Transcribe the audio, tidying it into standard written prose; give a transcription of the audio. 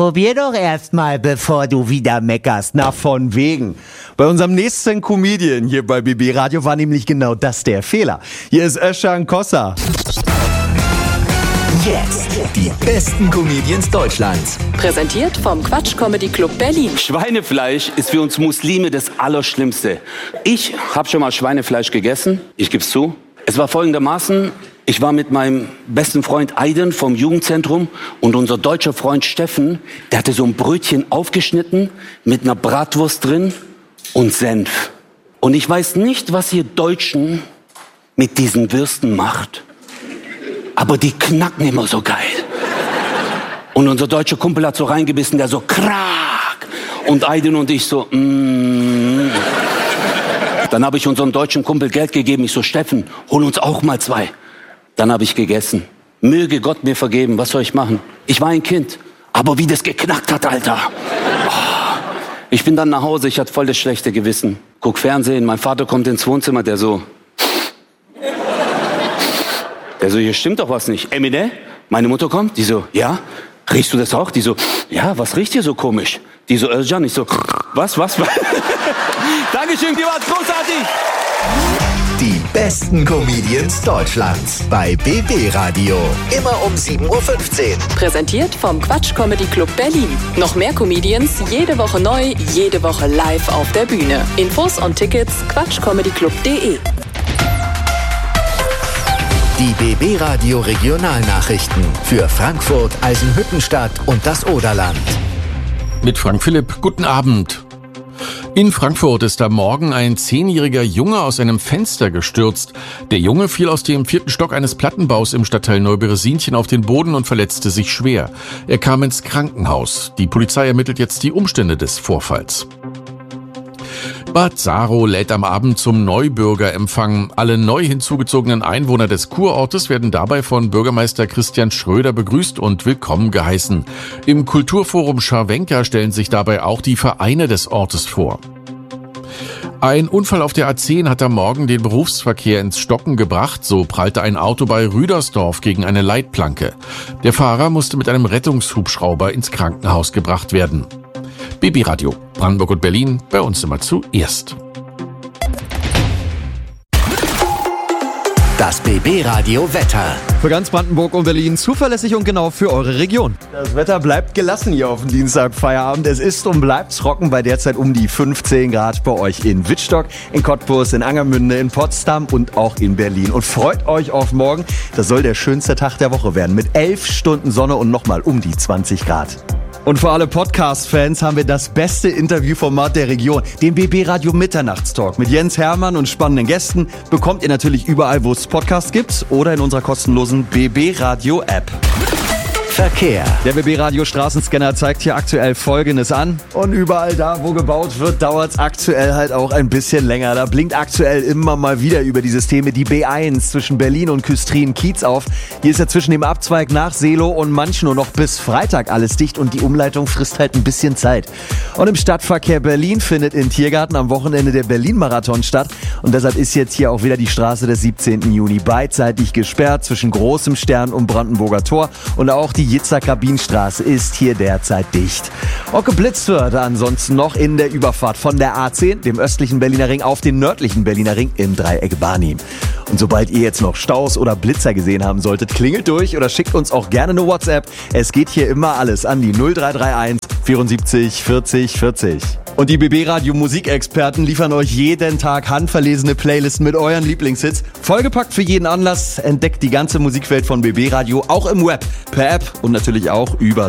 probier doch erstmal, bevor du wieder meckerst. Na, von wegen. Bei unserem nächsten Comedian hier bei BB Radio war nämlich genau das der Fehler. Hier ist Özcan Kosa. Jetzt die besten Comedians Deutschlands. Präsentiert vom Quatsch Comedy Club Berlin. Schweinefleisch ist für uns Muslime das Allerschlimmste. Ich habe schon mal Schweinefleisch gegessen, ich gebe es zu. Es war folgendermaßen, ich war mit meinem besten Freund Aiden vom Jugendzentrum und unser deutscher Freund Steffen, der hatte so ein Brötchen aufgeschnitten mit einer Bratwurst drin und Senf. Und ich weiß nicht, was ihr Deutschen mit diesen Würsten macht. Aber die knacken immer so geil. Und unser deutscher Kumpel hat so reingebissen, der so krack. Und Aiden und ich so, Dann habe ich unserem deutschen Kumpel Geld gegeben. Ich so, Steffen, hol uns auch mal 2. Dann habe ich gegessen. Möge Gott mir vergeben, was soll ich machen? Ich war ein Kind. Aber wie das geknackt hat, Alter. Ich bin dann nach Hause, ich hatte voll das schlechte Gewissen. Guck Fernsehen, mein Vater kommt ins Wohnzimmer, der so, hier stimmt doch was nicht. Emine, meine Mutter kommt, die so, ja, riechst du das auch? Die so, ja, was riecht hier so komisch? Die so, Özcan, ich so, was? Dankeschön, die war großartig. Die besten Comedians Deutschlands bei BB Radio. Immer um 7.15 Uhr. Präsentiert vom Quatsch Comedy Club Berlin. Noch mehr Comedians, jede Woche neu, jede Woche live auf der Bühne. Infos und Tickets quatschcomedyclub.de. Die BB Radio Regionalnachrichten für Frankfurt, Eisenhüttenstadt und das Oderland. Mit Frank Philipp, guten Abend. In Frankfurt ist am Morgen ein 10-jähriger Junge aus einem Fenster gestürzt. Der Junge fiel aus dem 4. Stock eines Plattenbaus im Stadtteil Neuberesinchen auf den Boden und verletzte sich schwer. Er kam ins Krankenhaus. Die Polizei ermittelt jetzt die Umstände des Vorfalls. Bad Saro lädt am Abend zum Neubürgerempfang. Alle neu hinzugezogenen Einwohner des Kurortes werden dabei von Bürgermeister Christian Schröder begrüßt und willkommen geheißen. Im Kulturforum Scharwenka stellen sich dabei auch die Vereine des Ortes vor. Ein Unfall auf der A10 hat am Morgen den Berufsverkehr ins Stocken gebracht. So prallte ein Auto bei Rüdersdorf gegen eine Leitplanke. Der Fahrer musste mit einem Rettungshubschrauber ins Krankenhaus gebracht werden. BB Radio, Brandenburg und Berlin, bei uns immer zuerst. Das BB Radio Wetter. Für ganz Brandenburg und Berlin zuverlässig und genau für eure Region. Das Wetter bleibt gelassen hier auf dem Dienstagfeierabend. Es ist und bleibt trocken bei derzeit um die 15 Grad bei euch in Wittstock, in Cottbus, in Angermünde, in Potsdam und auch in Berlin. Und freut euch auf morgen. Das soll der schönste Tag der Woche werden mit 11 Stunden Sonne und nochmal um die 20 Grad. Und für alle Podcast-Fans haben wir das beste Interviewformat der Region, den BB Radio Mitternachtstalk mit Jens Hermann und spannenden Gästen. Bekommt ihr natürlich überall, wo es Podcasts gibt oder in unserer kostenlosen BB Radio App. Verkehr. Der BB Radio Straßenscanner zeigt hier aktuell Folgendes an. Und überall da, wo gebaut wird, dauert es aktuell halt auch ein bisschen länger. Da blinkt aktuell immer mal wieder über die Systeme die B1 zwischen Berlin und Küstrin-Kiez auf. Hier ist ja zwischen dem Abzweig nach Seelow und Manch nur noch bis Freitag alles dicht und die Umleitung frisst halt ein bisschen Zeit. Und im Stadtverkehr Berlin findet in Tiergarten am Wochenende der Berlin-Marathon statt. Und deshalb ist jetzt hier auch wieder die Straße des 17. Juni beidseitig gesperrt zwischen Großem Stern und Brandenburger Tor. Und auch die Jitzer-Kabinstraße ist hier derzeit dicht. Auch geblitzt wird ansonsten noch in der Überfahrt von der A10, dem östlichen Berliner Ring, auf den nördlichen Berliner Ring im Dreieck Barnim. Und sobald ihr jetzt noch Staus oder Blitzer gesehen haben solltet, klingelt durch oder schickt uns auch gerne eine WhatsApp. Es geht hier immer alles an die 0331 74 40 40. Und die BB Radio Musikexperten liefern euch jeden Tag handverlesene Playlisten mit euren Lieblingshits. Vollgepackt für jeden Anlass. Entdeckt die ganze Musikwelt von BB Radio auch im Web, per App und natürlich auch über